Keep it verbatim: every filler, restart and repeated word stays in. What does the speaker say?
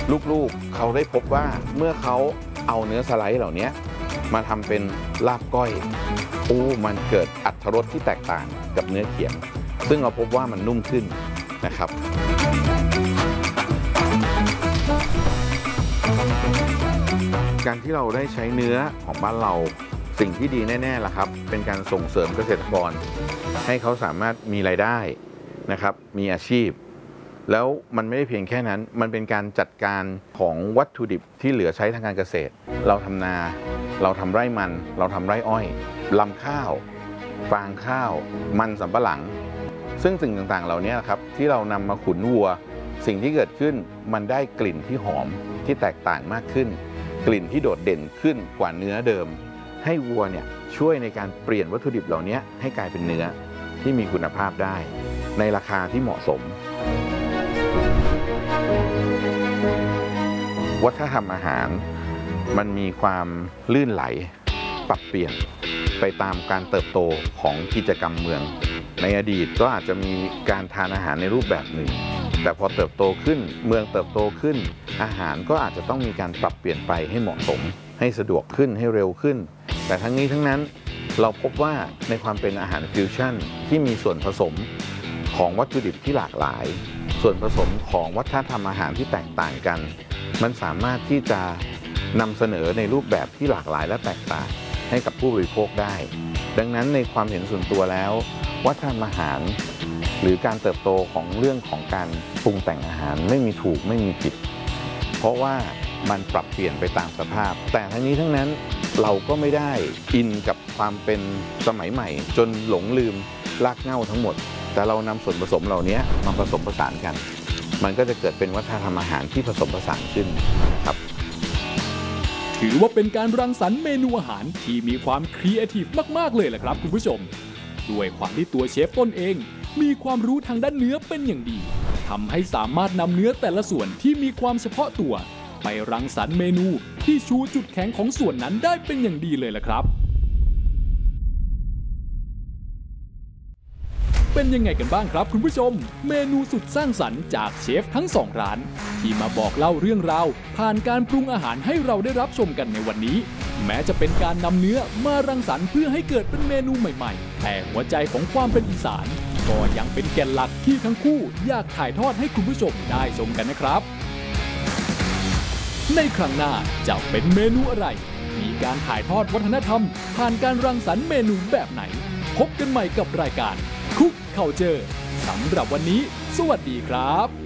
ลูกๆเขาได้พบว่าเมื่อเขาเอาเนื้อสไลด์เหล่านี้มาทำเป็นลาบก้อยโอ้มันเกิดอรรถรสที่แตกต่างกับเนื้อเขียงซึ่งเราพบว่ามันนุ่มขึ้นนะครับการที่เราได้ใช้เนื้อของบ้านเราสิ่งที่ดีแน่ๆล่ะครับเป็นการส่งเสริมเกษตรกรให้เขาสามารถมีรายได้นะครับมีอาชีพแล้วมันไม่ได้เพียงแค่นั้นมันเป็นการจัดการของวัตถุดิบที่เหลือใช้ทางการเกษตรเราทำนาเราทำไร่มันเราทำไร่อ้อยลำข้าวฟางข้าวมันสำปะหลังซึ่งสิ่งต่างๆเหล่านี้ครับที่เรานำมาขุนวัวสิ่งที่เกิดขึ้นมันได้กลิ่นที่หอมที่แตกต่างมากขึ้นกลิ่นที่โดดเด่นขึ้นกว่าเนื้อเดิมให้วัวเนี่ยช่วยในการเปลี่ยนวัตถุดิบเหล่านี้ให้กลายเป็นเนื้อที่มีคุณภาพได้ในราคาที่เหมาะสมวัฒนธรรมอาหารมันมีความลื่นไหลปรับเปลี่ยนไปตามการเติบโตของกิจกรรมเมืองในอดีตก็อาจจะมีการทานอาหารในรูปแบบหนึ่งแต่พอเติบโตขึ้นเมืองเติบโตขึ้นอาหารก็อาจจะต้องมีการปรับเปลี่ยนไปให้เหมาะสมให้สะดวกขึ้นให้เร็วขึ้นแต่ทั้งนี้ทั้งนั้นเราพบว่าในความเป็นอาหารฟิวชั่นที่มีส่วนผสมของวัตถุดิบที่หลากหลายส่วนผสมของวัฒนธรรมอาหารที่แตกต่างกันมันสามารถที่จะนำเสนอในรูปแบบที่หลากหลายและแตกต่างให้กับผู้บริโภคได้ดังนั้นในความเห็นส่วนตัวแล้ววัฒนธรรมอาหารหรือการเติบโตของเรื่องของการปรุงแต่งอาหารไม่มีถูกไม่มีผิดเพราะว่ามันปรับเปลี่ยนไปตามสภาพแต่ทั้งนี้ทั้งนั้นเราก็ไม่ได้อินกับความเป็นสมัยใหม่จนหลงลืมรากเหง้าทั้งหมดแต่เรานำส่วนผสมเหล่านี้มาผสมผสานกันมันก็จะเกิดเป็นวัฒนธรรมอาหารที่ผสมผสานขึ้นครับถือว่าเป็นการรังสรรค์เมนูอาหารที่มีความครีเอทีฟมากๆเลยแหละครับคุณผู้ชมด้วยความที่ตัวเชฟต้นเองมีความรู้ทางด้านเนื้อเป็นอย่างดีทำให้สามารถนำเนื้อแต่ละส่วนที่มีความเฉพาะตัวไปรังสรรค์เมนูที่ชูจุดแข็งของส่วนนั้นได้เป็นอย่างดีเลยล่ะครับเป็นยังไงกันบ้างครับคุณผู้ชมเมนูสุดสร้างสรรค์จากเชฟทั้งสองร้านที่มาบอกเล่าเรื่องราวผ่านการปรุงอาหารให้เราได้รับชมกันในวันนี้แม้จะเป็นการนำเนื้อมารังสรรค์เพื่อให้เกิดเป็นเมนูใหม่ๆแต่หัวใจของความเป็นอีสานก็ยังเป็นแก่นหลักที่ทั้งคู่อยากถ่ายทอดให้คุณผู้ชมได้ชมกันนะครับในครั้งหน้าจะเป็นเมนูอะไรมีการถ่ายทอดวัฒนธรรมผ่านการรังสรรค์เมนูแบบไหนพบกันใหม่กับรายการคุก Culture สำหรับวันนี้สวัสดีครับ